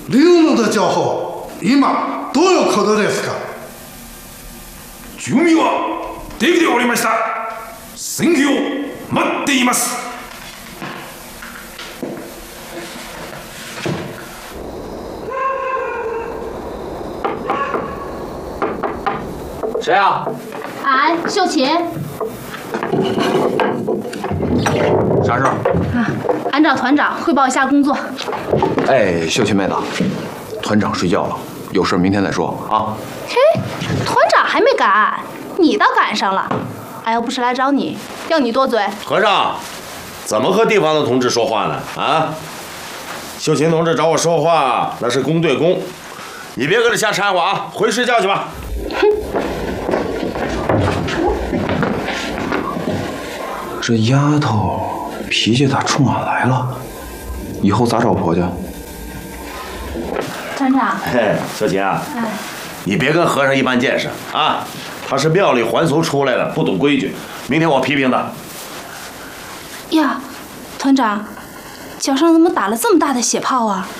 リオノの情報、今どういうことですか？ 準備はできておりました。戦機を待っています。 谁啊？ 俺秀琴。 啥事儿？ 俺找团长汇报一下工作。 哎，秀琴妹子，团长睡觉了，有事明天再说啊。 嘿，团长还没赶，你倒赶上了。俺要不是来找你，要你多嘴。 和尚，怎么和地方的同志说话呢？啊，秀琴同志找我说话，那是公对公，你别搁这瞎掺和啊！回去睡觉去吧。 哼。 这丫头脾气咋冲俺来了？以后咋找婆家？ 团长， 嘿，秀琴啊，你别跟和尚一般见识啊！他是庙里还俗出来的，不懂规矩，明天我批评他。 呀，团长，脚上怎么打了这么大的血泡啊？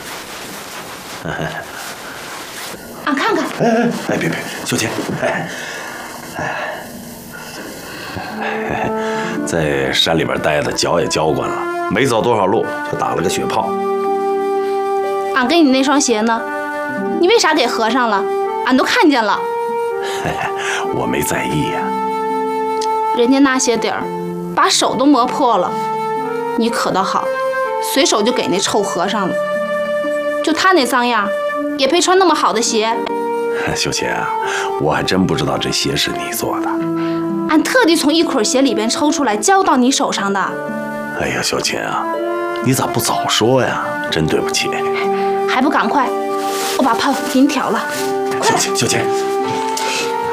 俺看看。 哎，别，秀琴，在山里边待的，脚也浇惯了，没走多少路就打了个血泡。 俺给你那双鞋呢？你为啥给和尚了？俺都看见了。 我没在意呀。 人家那鞋底儿把手都磨破了，你可倒好，随手就给那臭和尚了。就他那脏样，也配穿那么好的鞋？ 秀琴啊，我还真不知道这鞋是你做的。 俺特地从一捆鞋里边抽出来交到你手上的。 哎呀，秀琴啊，你咋不早说呀？真对不起。 还不赶快，我把泡给你挑了。 秀琴，